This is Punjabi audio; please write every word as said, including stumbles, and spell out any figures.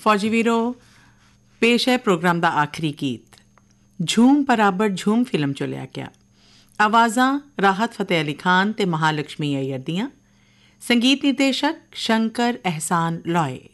ਫੌਜੀ ਵੀਰੋ, ਪੇਸ਼ ਹੈ ਪ੍ਰੋਗਰਾਮ ਦਾ ਆਖਰੀ ਗੀਤ ਝੂਮ ਬਰਾਬਰ ਝੂਮ ਫਿਲਮ 'ਚੋਂ ਲਿਆ ਗਿਆ। ਆਵਾਜ਼ਾਂ ਰਾਹਤ ਫਤਿਹ ਅਲੀ ਖਾਨ ਅਤੇ ਮਹਾਲਕਸ਼ਮੀ ਅਯਰ ਦੀਆਂ, ਸੰਗੀਤ ਨਿਰਦੇਸ਼ਕ ਸ਼ੰਕਰ ਅਹਿਸਾਨ ਲੋਏ।